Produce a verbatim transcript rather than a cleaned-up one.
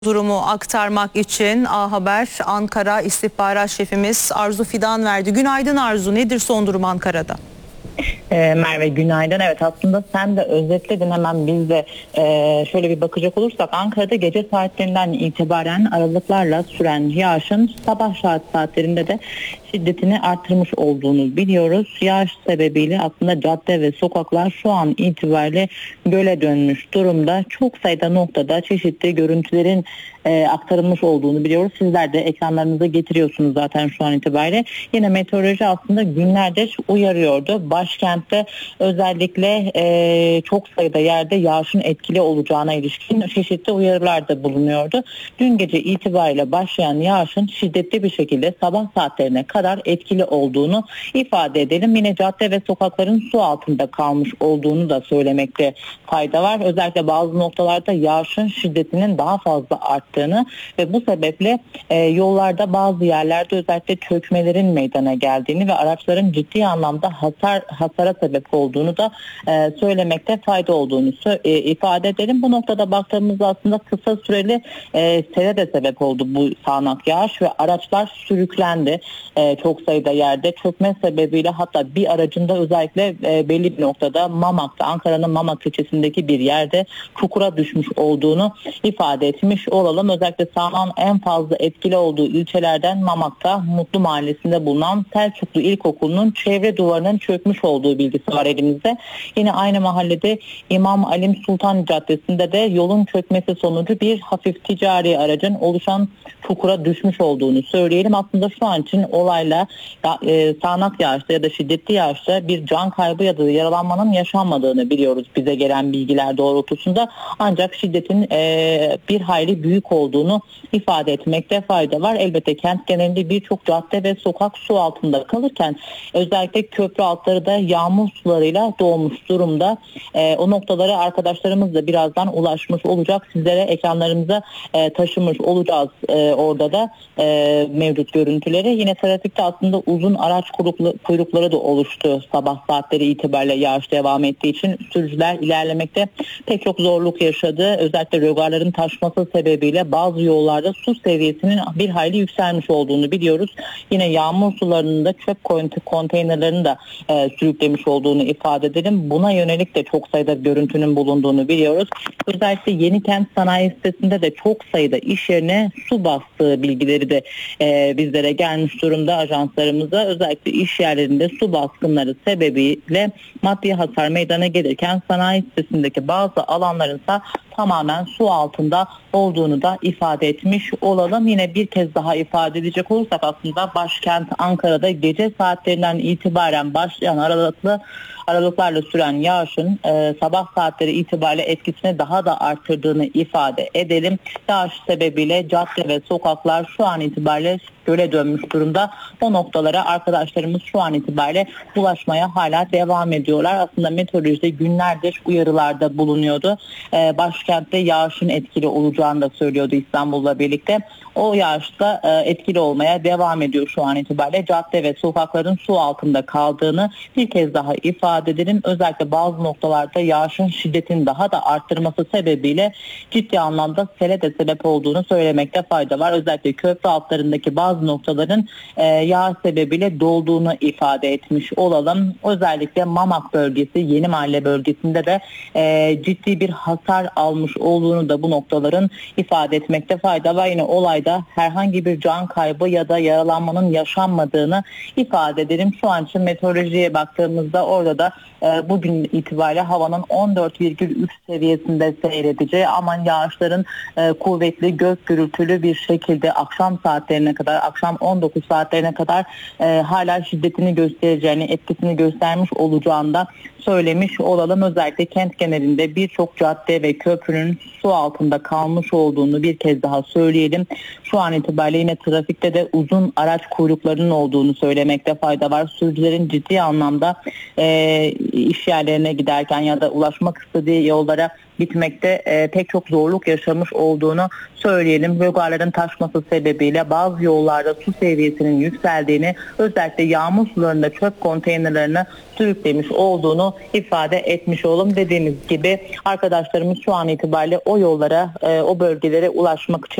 Durumu aktarmak için A Haber Ankara İstihbarat Şefimiz Arzu Fidan verdi. Günaydın Arzu, nedir son durum Ankara'da? E, Merve günaydın. Evet, aslında sen de özetledin, hemen biz de e, şöyle bir bakacak olursak Ankara'da gece saatlerinden itibaren aralıklarla süren yağışın sabah saat saatlerinde de şiddetini artırmış olduğunu biliyoruz. Yağış sebebiyle aslında cadde ve sokaklar şu an itibariyle göle dönmüş durumda. Çok sayıda noktada çeşitli görüntülerin e, aktarılmış olduğunu biliyoruz. Sizler de ekranlarınıza getiriyorsunuz zaten şu an itibariyle. Yine meteoroloji aslında günlerdir uyarıyordu. Başkentte özellikle e, çok sayıda yerde yağışın etkili olacağına ilişkin çeşitli uyarılarda bulunuyordu. Dün gece itibariyle başlayan yağışın şiddetli bir şekilde sabah saatlerine kadar etkili olduğunu ifade edelim. Yine cadde ve sokakların su altında kalmış olduğunu da söylemekte fayda var. Özellikle bazı noktalarda yağışın şiddetinin daha fazla arttığını ve bu sebeple e, yollarda bazı yerlerde özellikle çökmelerin meydana geldiğini ve araçların ciddi anlamda hasar hasara sebep olduğunu da e, söylemekte fayda olduğunu e, ifade edelim. Bu noktada baktığımızda aslında kısa süreli e, sele de sebep oldu bu sağanak yağış ve araçlar sürüklendi. E, çok sayıda yerde çökme sebebiyle, hatta bir aracında özellikle e, belli bir noktada Mamak'ta, Ankara'nın Mamak ilçesindeki bir yerde çukura düşmüş olduğunu ifade etmiş olalım. Özellikle sağanak en fazla etkili olduğu ilçelerden Mamak'ta Mutlu Mahallesi'nde bulunan Selçuklu İlkokulu'nun çevre duvarının çökmüş olduğu bilgisi var elimizde. Yine aynı mahallede İmam Alim Sultan Caddesi'nde de yolun çökmesi sonucu bir hafif ticari aracın oluşan çukura düşmüş olduğunu söyleyelim. Aslında şu an için olayla e, sağanak yağışta ya da şiddetli yağışta bir can kaybı ya da yaralanmanın yaşanmadığını biliyoruz bize gelen bilgiler doğrultusunda. Ancak şiddetin e, bir hayli büyük olduğunu ifade etmekte fayda var. Elbette kent genelinde birçok cadde ve sokak su altında kalırken özellikle köprü altları da yağmur sularıyla dolmuş durumda. E, o noktalara arkadaşlarımız da birazdan ulaşmış olacak. Sizlere ekranlarımıza e, taşımış olacağız e, orada da e, mevcut görüntüleri. Yine trafikte aslında uzun araç kuyrukları da oluştu sabah saatleri itibariyle yağış devam ettiği için. Sürücüler ilerlemekte pek çok zorluk yaşadı. Özellikle rögarların taşması sebebiyle bazı yollarda su seviyesinin bir hayli yükselmiş olduğunu biliyoruz. Yine yağmur sularının da çöp konteynerlerinin de e, sürüklemiş olduğunu ifade edelim. Buna yönelik de çok sayıda görüntünün bulunduğunu biliyoruz. Özellikle Yenikent Sanayi sitesinde de çok sayıda iş yerine su bastığı bilgileri de e, bizlere gelmiş durumda ajanslarımıza. Özellikle iş yerlerinde su baskınları sebebiyle maddi hasar meydana gelirken sanayi sitesindeki bazı alanların ise tamamen su altında olduğunu da ifade etmiş olalım. Yine bir kez daha ifade edecek olursak aslında başkent Ankara'da gece saatlerinden itibaren başlayan aralıklı aralıklarla süren yağışın e, sabah saatleri itibariyle etkisini daha da artırdığını ifade edelim. Yağış sebebiyle cadde ve sokaklar şu an itibariyle göle dönmüş durumda. O noktalara arkadaşlarımız şu an itibariyle ulaşmaya hala devam ediyorlar. Aslında meteorolojide günlerdir uyarılarda bulunuyordu. Ee, başkentte yağışın etkili olacağını da söylüyordu İstanbul'la birlikte. O yağışta e, etkili olmaya devam ediyor şu an itibariyle. Cadde ve sokakların su altında kaldığını bir kez daha ifade edelim. Özellikle bazı noktalarda yağışın şiddetini daha da arttırması sebebiyle ciddi anlamda sele de sebep olduğunu söylemekte fayda var. Özellikle köprü altlarındaki bazı noktaların e, yağış sebebiyle dolduğunu ifade etmiş olalım. Özellikle Mamak bölgesi, Yeni Mahalle bölgesinde de e, ciddi bir hasar almış olduğunu da bu noktaların ifade etmekte fayda var. Yine olayda herhangi bir can kaybı ya da yaralanmanın yaşanmadığını ifade edelim. Şu an için meteorolojiye baktığımızda orada da e, bugün itibariyle havanın on dört virgül üç seviyesinde seyredeceği, aman yağışların e, kuvvetli gök gürültülü bir şekilde akşam saatlerine kadar, akşam on dokuz saatlerine kadar e, hala şiddetini göstereceğini, etkisini göstermiş olacağını da söylemiş olalım. Özellikle kent genelinde birçok cadde ve köprünün su altında kalmış olduğunu bir kez daha söyleyelim. Şu an itibariyle yine trafikte de uzun araç kuyruklarının olduğunu söylemekte fayda var. Sürücülerin ciddi anlamda e, iş yerlerine giderken ya da ulaşmak istediği yollara gitmekte e, pek çok zorluk yaşamış olduğunu söyleyelim. Gögarların taşması sebebiyle bazı yollarda su seviyesinin yükseldiğini, özellikle yağmur sularında çöp konteynerlarını sürüklemiş olduğunu ifade etmiş olalım. Dediğimiz gibi arkadaşlarımız şu an itibariyle o yollara, e, o bölgelere ulaşmak için